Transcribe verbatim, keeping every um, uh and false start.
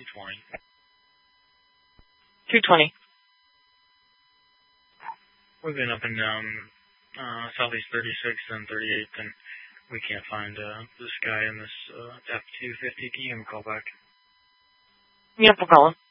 two twenty. two twenty. We've been up and down uh, Southeast thirty-sixth and thirty-eighth, and we can't find uh, this guy in this uh, F two fifty. Can you give him a call back? Yep, we'll call him.